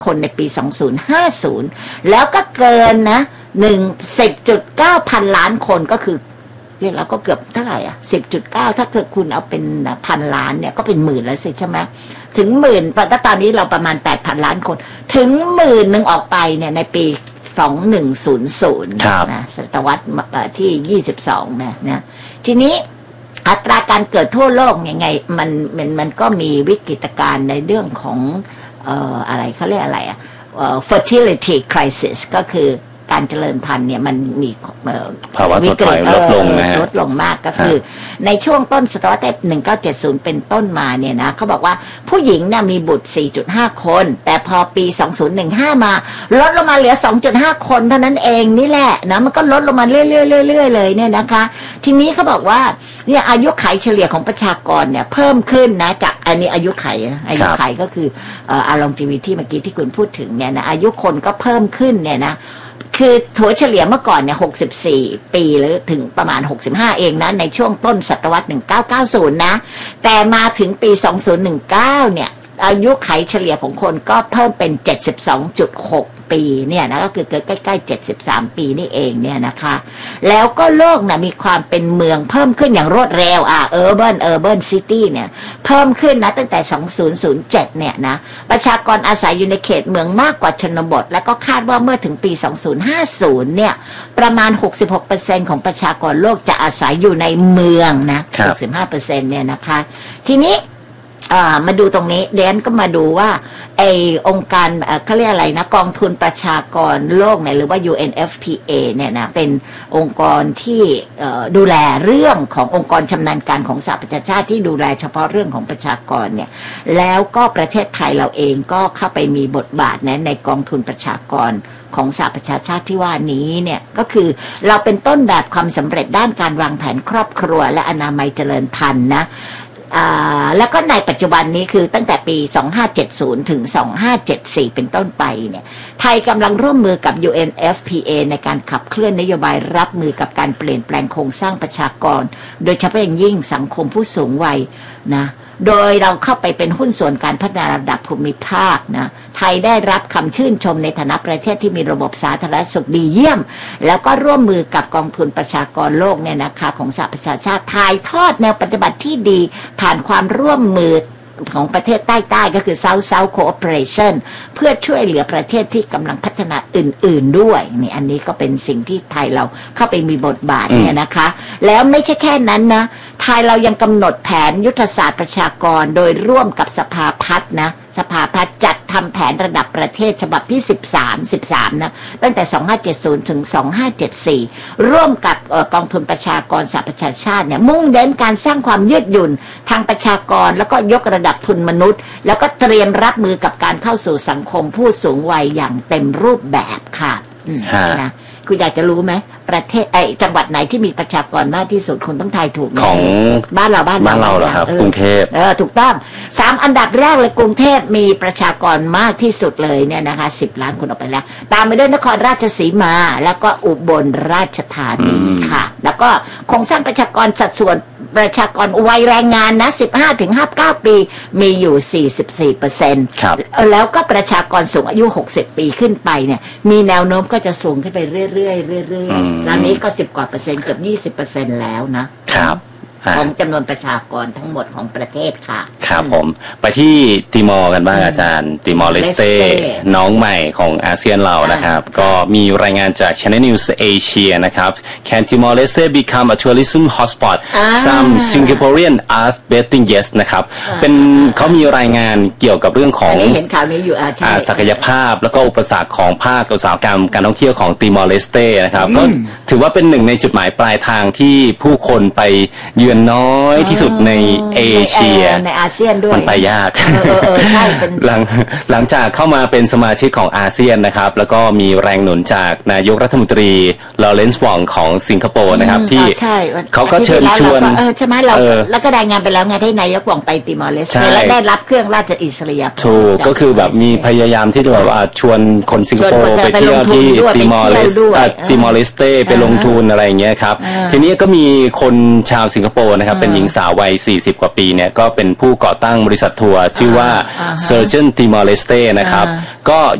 คนในปี 2050 แล้วก็เกินนะ10.9 พันล้านคนก็คือเรียกแล้วก็เกือบเท่าไหร่อ่ะ 10.9 ถ้าเกิดคุณเอาเป็นพันล้านเนี่ยก็เป็นหมื่นแล้วสิใช่ไหมถึงหมื่นตอนนี้เราประมาณ 8,000 ล้านคนถึง10,000ออกไปเนี่ยในปี 2100นะศตวรรษที่22นะทีนี้อัตราการเกิดทั่วโลกยังไงมันก็มีวิกฤตการณ์ในเรื่องของอะไรเขาเรียกอะไรอ่ะfertility crisis ก็คือการเจริญพันธุ์เนี่ยมันมีภาวะถดถอยลดลงนะฮะลดลงมากก็คือในช่วงต้นศตวรรษ1970เป็นต้นมาเนี่ยนะเขาบอกว่าผู้หญิงเนี่ยมีบุตร 4.5 คนแต่พอปี 2015 มาลดลงมาเหลือ 2.5 คนเท่านั้นเองนี่แหละนะมันก็ลดลงมาเรื่อยๆเลยเนี่ยนะคะทีนี้เขาบอกว่าเนี่ยอายุขัยเฉลี่ยของประชากรเนี่ยเพิ่มขึ้นนะจากอันนี้อายุขัยก็คือlongevity เมื่อกี้ที่คุณพูดถึงเนี่ยนะอายุคนก็เพิ่มขึ้นเนี่ยนะคือถัวเฉลี่ยเมื่อก่อนเนี่ย64 ปีหรือถึงประมาณ65เองนะในช่วงต้นศตวรรษ1990นะแต่มาถึงปี2019เนี่ยอายุขัยเฉลี่ยของคนก็เพิ่มเป็น 72.6 ปีเนี่ยนะก็คือเกิดใกล้ๆ73 ปีนี่เองเนี่ยนะคะแล้วก็โลกนะมีความเป็นเมืองเพิ่มขึ้นอย่างรวดเร็วurban city เนี่ยเพิ่มขึ้นนะตั้งแต่2007เนี่ยนะประชากรอาศัยอยู่ในเขตเมืองมากกว่าชนบทและก็คาดว่าเมื่อถึงปี2050เนี่ยประมาณ 66% ของประชากรโลกจะอาศัยอยู่ในเมืองนะ 65% เนี่ยนะคะทีนี้มาดูตรงนี้เดนก็มาดูว่าไอองค์การเขาเรียกอะไรนะกองทุนประชากรโลกเนี่ยหรือว่า UNFPA เนี่ยนะเป็นองค์กรที่ดูแลเรื่องขององค์กรชำนาญการของสหประชาชาติที่ดูแลเฉพาะเรื่องของประชากรเนี่ยแล้วก็ประเทศไทยเราเองก็เข้าไปมีบทบาทนะในกองทุนประชากรของสหประชาชาติที่ว่านี้เนี่ยก็คือเราเป็นต้นแบบความสำเร็จด้านการวางแผนครอบครัวและอนามัยเจริญพันธุ์นะแล้วก็ในปัจจุบันนี้คือตั้งแต่ปี 2570 ถึง 2574 เป็นต้นไปเนี่ยไทยกำลังร่วมมือกับ UNFPA ในการขับเคลื่อนนโยบายรับมือกับการเปลี่ยนแปลงโครงสร้างประชากรโดยเฉพาะอย่างยิ่งสังคมผู้สูงวัยนะโดยเราเข้าไปเป็นหุ้นส่วนการพัฒนาระดับภูมิภาคนะไทยได้รับคำชื่นชมในฐานะประเทศที่มีระบบสาธารณสุขดีเยี่ยมแล้วก็ร่วมมือกับกองทุนประชากรโลกเนี่ยนะคะของสหประชาชาติถ่ายทอดแนวปฏิบัติที่ดีผ่านความร่วมมือของประเทศใต้ๆก็คือ South Cooperation เพื่อช่วยเหลือประเทศที่กำลังพัฒนาอื่นๆด้วยนี่อันนี้ก็เป็นสิ่งที่ไทยเราเข้าไปมีบทบาทเนี่ยนะคะแล้วไม่ใช่แค่นั้นนะไทยเรายังกำหนดแผนยุทธศาสตร์ประชากรโดยร่วมกับสภาพัฒน์นะสภาพัฒน์จัดทำแผนระดับประเทศฉบับที่13นะตั้งแต่2570ถึง2574ร่วมกับกองทุนประชากรสหประชาชาติเนี่ยมุ่งเน้นการสร้างความยืดหยุ่นทางประชากรแล้วก็ยกระดับทุนมนุษย์แล้วก็เตรียมรับมือกับการเข้าสู่สังคมผู้สูงวัยอย่างเต็มรูปแบบค่ะนะคุณอยากจะรู้ไหมประเทศจังหวัดไหนที่มีประชากรมากที่สุดคุณต้องทายถูกของบ้านเราเหรอครับกรุงเทพถูกต้อง3อันดับแรกเลยกรุงเทพมีประชากรมากที่สุดเลยเนี่ยนะคะ10 ล้านคนออกไปแล้วตามไปด้วยนครราชสีมาแล้วก็อุบลราชธานีค่ะแล้วก็โครงสร้างประชากรสัดส่วนประชากรวัยแรงงานนะ15 ถึง 59 ปีมีอยู่ 44% ครับแล้วก็ประชากรสูงอายุ60 ปีขึ้นไปเนี่ยมีแนวโน้มก็จะสูงขึ้นไปเรื่อยๆแล้วนี้ก็10 กว่าเปอร์เซ็นต์เกือบ20% แล้วนะครับของจำนวนประชากรทั้งหมดของประเทศค่ะครับผมไปที่ติมอร์กันบ้างอาจารย์ติมอร์เลสเต้น้องใหม่ของอาเซียนเรานะครับก็มีรายงานจาก Channel News Asia นะครับ Can Timor Leste become a tourism hotspot Some Singaporean are betting yes นะครับเป็นเขามีรายงานเกี่ยวกับเรื่องของศักยภาพแล้วก็อุปสรรคของภาคอุตสาหกรรมการท่องเที่ยวของติมอร์เลสเต้นะครับก็ถือว่าเป็นหนึ่งในจุดหมายปลายทางที่ผู้คนไปเยือนน้อยที่สุดในเอเชียในอาเซียนด้วยมันไปยากใช่หลังจากเข้ามาเป็นสมาชิกของอาเซียนนะครับแล้วก็มีแรงหนุนจากนายกรัฐมนตรีลอเรนซ์ วองของสิงคโปร์นะครับที่เขาก็เชิญชวนใช่ไหมเราแล้วก็รายงานไปแล้วไงที่นายกวองไปติมอร์เลสเต้และได้รับเครื่องราชอิสริยาภพถูกก็คือแบบมีพยายามที่จะแบบว่าชวนคนสิงคโปร์ไปเที่ยวที่ติมอร์เลสเต้ไปลงทุนอะไรอย่างเงี้ยครับทีนี้ก็มีคนชาวสิงคโปนะครับเป็นหญิงสาววัย40 กว่าปีเนี่ยก็เป็นผู้ก่อตั้งบริษัททัวร์ชื่อว่า Surgeon Timor Leste นะครับก็